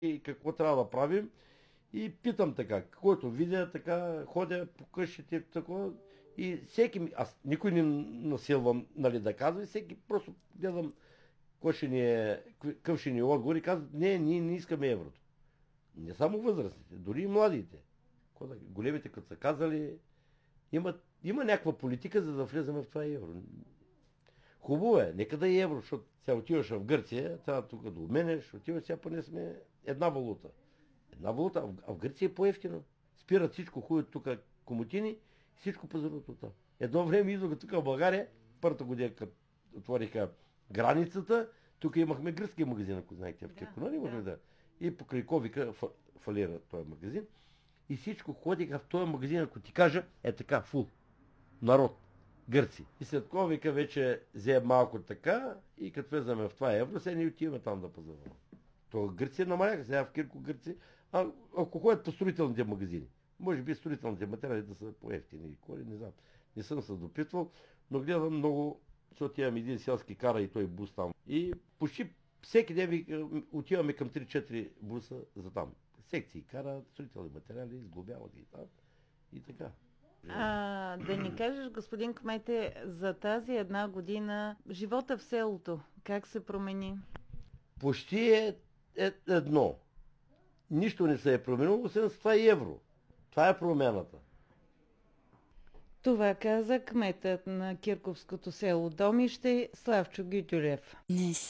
и какво трябва да правим. И питам така, който видя, така ходя по къщите, такова, и всеки, аз никой не насилвам, нали, да казва, и всеки просто гледам какъв ще ни е отговор и казват, не, ние не искаме еврото. Не само възрастните, дори и младите. Големите, като са казали, има някаква политика, за да влезем в това евро. Хубаво е, нека да е евро, защото сега отиваш в Гърция, трябва тук да обменеш, отиваш, сега поне сме една валута. Една валута, а в Гърция е по-ефтино. Спират всичко, ходят тук комотини, всичко пазаруват от там. Едно време идваха тук в България, първата година, като отвориха границата, тук имахме гръцки магазин, ако знаете, в Кирконон имахме да. И покрай Ковика фалира този магазин. И всичко ходиха в този магазин, ако ти кажа, е така, фул. Народ. Гърци. И след Ковика вече взе малко така и като влезаме в това евро, сега ни отиваме там да пазаруваме. То Гърция намаляха, сега в Кирко Гърци, ако ходят по строителните магазини. Може би строителните материали да са по-ефтини и коли, не знам. Не съм се допитвал, но гледам много, защото имам един селски кара и той бус там. И почти всеки ден отиваме към 3-4 буса за там. Секции кара, строителни материали, изглобяват ги там и така. Да ни кажеш, господин кмете, за тази една година живота в селото, как се промени? Почти е едно. Нищо не се е променило, освен с това евро. Това е промяната. Това каза кметът на Кирковското село Домище Славчо Гютюрев.